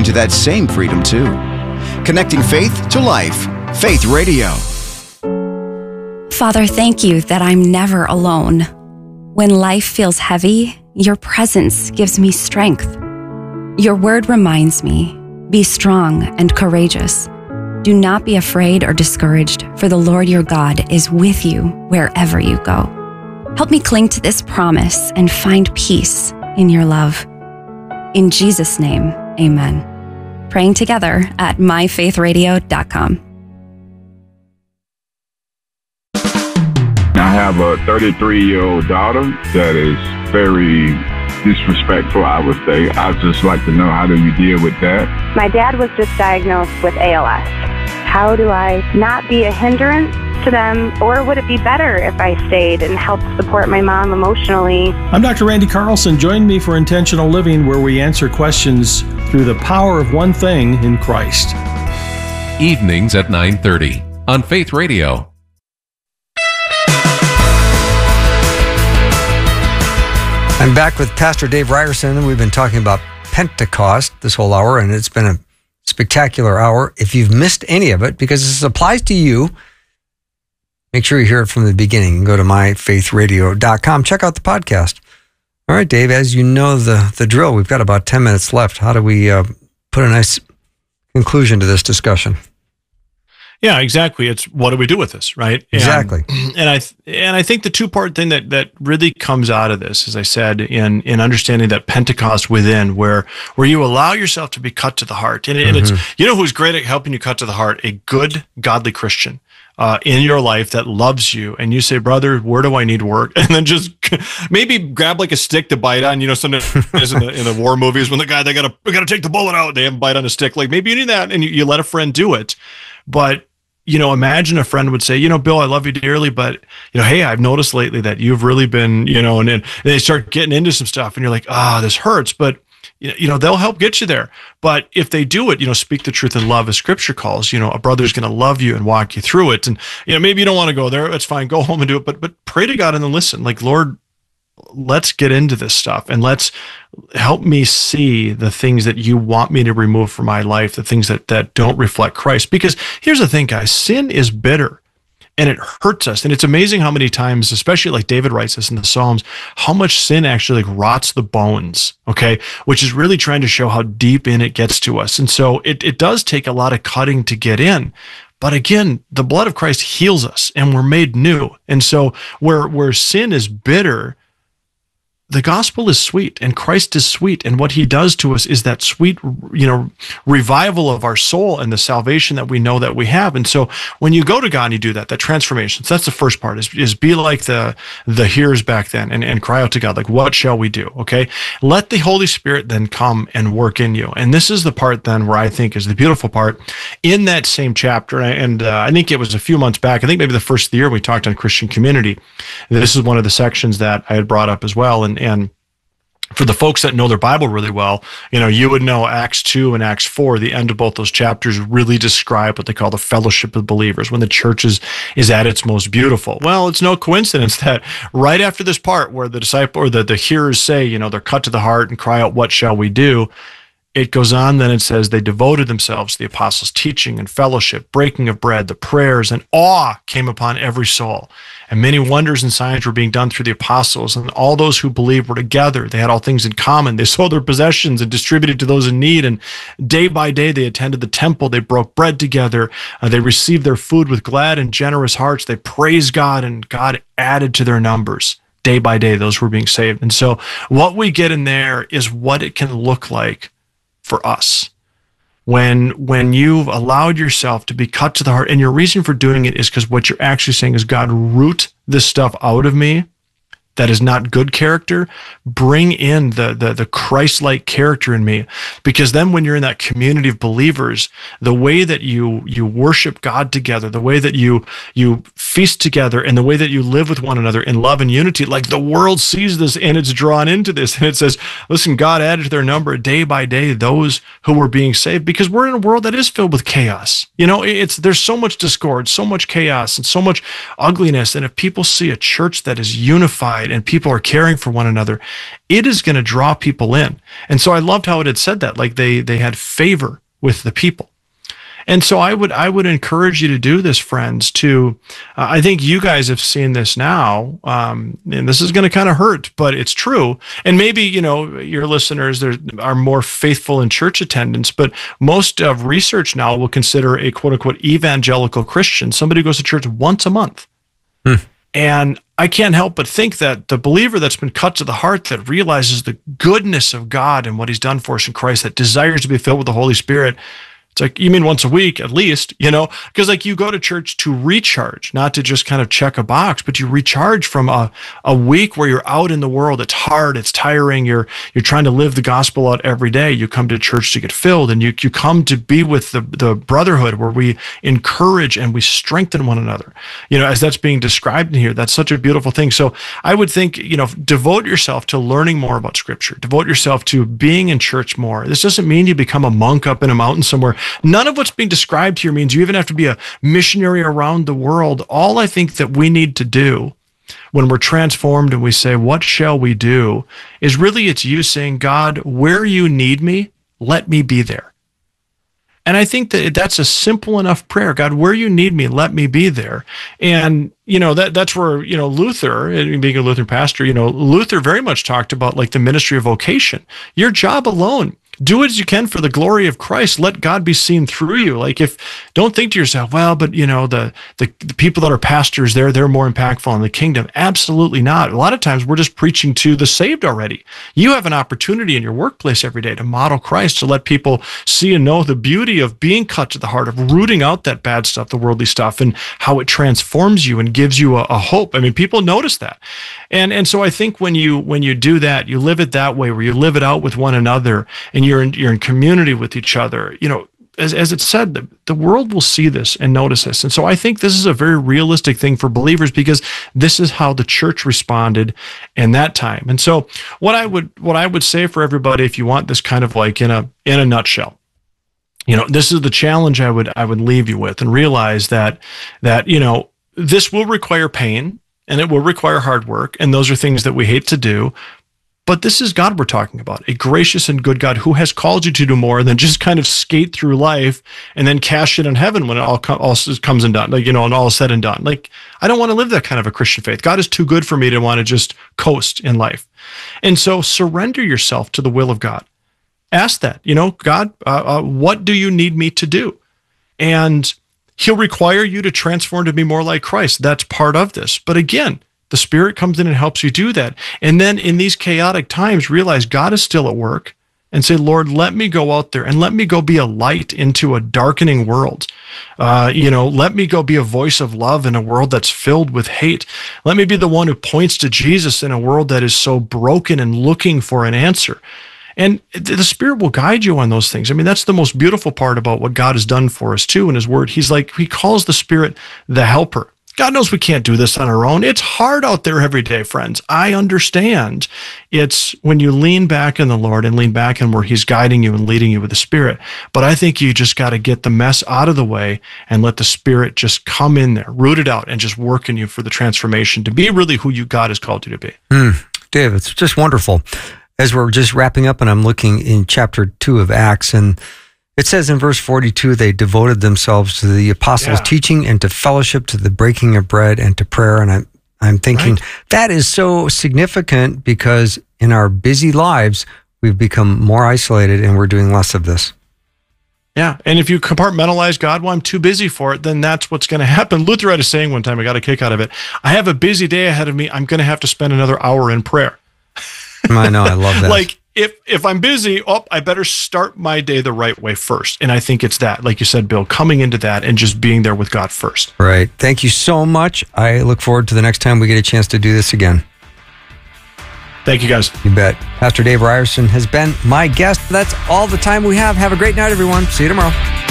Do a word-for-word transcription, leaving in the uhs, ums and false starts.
to that same freedom too. Connecting faith to life. Faith Radio. Father, thank you that I'm never alone. When life feels heavy, your presence gives me strength. Your word reminds me, be strong and courageous. Do not be afraid or discouraged, for the Lord your God is with you wherever you go. Help me cling to this promise and find peace in your love. In Jesus' name, amen. Praying together at my faith radio dot com. I have a thirty-three-year-old daughter that is very disrespectful, I would say. I'd just like to know, how do you deal with that? My dad was just diagnosed with A L S. How do I not be a hindrance to them, or would it be better if I stayed and helped support my mom emotionally? I'm Doctor Randy Carlson. Join me for Intentional Living, where we answer questions through the power of one thing in Christ. Evenings at nine thirty on Faith Radio. I'm back with Pastor Dave Ryerson, and we've been talking about Pentecost this whole hour, and it's been a spectacular hour. If you've missed any of it, because this applies to you, make sure you hear it from the beginning. Go to my faith radio dot com. Check out the podcast. All right, Dave, as you know the, the drill, we've got about ten minutes left. How do we uh, put a nice conclusion to this discussion? Yeah, exactly. It's what do we do with this, right? And, Exactly. And I and I think the two part thing that that really comes out of this, as I said, in in understanding that Pentecost within, where where you allow yourself to be cut to the heart, and, and Mm-hmm. it's, you know who's great at helping you cut to the heart? A good, godly Christian uh, in your life that loves you, and you say, brother, where do I need work? And then just maybe grab like a stick to bite on. You know, sometimes in the in the war movies when the guy they gotta they gotta take the bullet out, they have him bite on a stick. Like maybe you need that, and you, you let a friend do it, but. You know, imagine a friend would say, you know, Bill, I love you dearly, but, you know, hey, I've noticed lately that you've really been, you know, and then they start getting into some stuff and you're like, ah, this hurts, but, you know, they'll help get you there. But if they do it, you know, speak the truth in love, as scripture calls, you know, a brother's going to love you and walk you through it. And, you know, maybe you don't want to go there. That's fine. Go home and do it. But, but pray to God and then listen, like, Lord, let's get into this stuff and let's help me see the things that you want me to remove from my life, the things that, that don't reflect Christ. Because here's the thing, guys, sin is bitter and it hurts us. And it's amazing how many times, especially like David writes this in the Psalms, how much sin actually like rots the bones, okay? Which is really trying to show how deep in it gets to us. And so it, it does take a lot of cutting to get in. But again, the blood of Christ heals us and we're made new. And so where, where sin is bitter, the gospel is sweet and Christ is sweet. And what he does to us is that sweet, you know, revival of our soul and the salvation that we know that we have. And so when you go to God and you do that, that transformation, so that's the first part is, is be like the, the hearers back then and, and cry out to God, like, what shall we do? Okay. Let the Holy Spirit then come and work in you. And this is the part then where I think is the beautiful part in that same chapter. And uh, I think it was a few months back, I think maybe the first of the year we talked on Christian community. This is one of the sections that I had brought up as well. And And for the folks that know their Bible really well, you know, you would know Acts two and Acts four, the end of both those chapters really describe what they call the fellowship of believers, when the church is, is at its most beautiful. Well, it's no coincidence that right after this part where the disciple or the, the hearers say, you know, they're cut to the heart and cry out, what shall we do? It goes on, then it says they devoted themselves to the apostles' teaching and fellowship, breaking of bread, the prayers, and awe came upon every soul. And many wonders and signs were being done through the apostles, and all those who believed were together. They had all things in common. They sold their possessions and distributed to those in need. And day by day, they attended the temple. They broke bread together. Uh, they received their food with glad and generous hearts. They praised God, and God added to their numbers. Day by day, those were being saved. And so what we get in there is what it can look like for us. When when you've allowed yourself to be cut to the heart, and your reason for doing it is because what you're actually saying is, God, root this stuff out of me that is not good character, bring in the, the, the Christ-like character in me. Because then when you're in that community of believers, the way that you you worship God together, the way that you you feast together, and the way that you live with one another in love and unity, like the world sees this and it's drawn into this. And it says, listen, God added to their number day by day those who were being saved, because we're in a world that is filled with chaos. You know, it's there's so much discord, so much chaos, and so much ugliness. And if people see a church that is unified right, and people are caring for one another, it is going to draw people in. And so I loved how it had said that, like they they had favor with the people. And so I would I would encourage you to do this, friends. To uh, I think you guys have seen this now, um, and this is going to kind of hurt, but it's true. And maybe you know your listeners there are more faithful in church attendance, but most of research now will consider a quote unquote evangelical Christian somebody who goes to church once a month. Hmm. And I can't help but think that the believer that's been cut to the heart, that realizes the goodness of God and what He's done for us in Christ, that desires to be filled with the Holy Spirit. It's like, you mean once a week at least, you know, because like you go to church to recharge, not to just kind of check a box, but you recharge from a, a week where you're out in the world. It's hard. It's tiring. You're, you're trying to live the gospel out every day. You come to church to get filled, and you, you come to be with the, the brotherhood where we encourage and we strengthen one another, you know, as that's being described in here. That's such a beautiful thing. So I would think, you know, devote yourself to learning more about Scripture, devote yourself to being in church more. This doesn't mean you become a monk up in a mountain somewhere. None of what's being described here means you even have to be a missionary around the world. All I think that we need to do when we're transformed and we say, what shall we do, is really it's you saying, God, where you need me, let me be there. And I think that that's a simple enough prayer. God, where you need me, let me be there. And, you know, that that's where, you know, Luther, being a Lutheran pastor, you know, Luther very much talked about like the ministry of vocation. Your job alone. Do as you can for the glory of Christ. Let God be seen through you. Like if, don't think to yourself, well, but you know, the, the, the people that are pastors there, they're more impactful in the kingdom. Absolutely not. A lot of times we're just preaching to the saved already. You have an opportunity in your workplace every day to model Christ, to let people see and know the beauty of being cut to the heart, of rooting out that bad stuff, the worldly stuff, and how it transforms you and gives you a, a hope. I mean, people notice that. And, and so I think when you, when you do that, you live it that way, where you live it out with one another, and you You're in, you're in community with each other. You know, as, as it said, the, the world will see this and notice this. And so I think this is a very realistic thing for believers, because this is how the church responded in that time. And so what I would what I would say for everybody, if you want this kind of like in a in a nutshell, you know, this is the challenge I would I would leave you with, and realize that that, you know, this will require pain and it will require hard work. And those are things that we hate to do. But this is God we're talking about, a gracious and good God who has called you to do more than just kind of skate through life and then cash it in heaven when it all, com- all comes and done, like, you know, and all is said and done. Like, I don't want to live that kind of a Christian faith. God is too good for me to want to just coast in life. And so surrender yourself to the will of God. Ask that, you know, God, uh, uh, what do you need me to do? And He'll require you to transform to be more like Christ. That's part of this. But again, the Spirit comes in and helps you do that. And then in these chaotic times, realize God is still at work, and say, Lord, let me go out there and let me go be a light into a darkening world. Uh, you know, let me go be a voice of love in a world that's filled with hate. Let me be the one who points to Jesus in a world that is so broken and looking for an answer. And the Spirit will guide you on those things. I mean, that's the most beautiful part about what God has done for us too in His Word. He's like, He calls the Spirit the helper. God knows we can't do this on our own. It's hard out there every day, friends. I understand. It's when you lean back in the Lord and lean back in where He's guiding you and leading you with the Spirit. But I think you just got to get the mess out of the way and let the Spirit just come in there, root it out, and just work in you for the transformation to be really who you God has called you to be. Mm, Dave, it's just wonderful. As we're just wrapping up, and I'm looking in chapter two of Acts, and it says in verse forty-two, they devoted themselves to the apostles' yeah. teaching and to fellowship, to the breaking of bread and to prayer. And I'm, I'm thinking right. that is so significant, because in our busy lives, we've become more isolated and we're doing less of this. Yeah. And if you compartmentalize God, well, I'm too busy for it, then that's what's going to happen. Luther had a saying one time, I got a kick out of it. I have a busy day ahead of me. I'm going to have to spend another hour in prayer. I know. I love that. Like, If if I'm busy, oh, I better start my day the right way first. And I think it's that, like you said, Bill, coming into that and just being there with God first. Right. Thank you so much. I look forward to the next time we get a chance to do this again. Thank you, guys. You bet. Pastor Dave Ryerson has been my guest. That's all the time we have. Have a great night, everyone. See you tomorrow.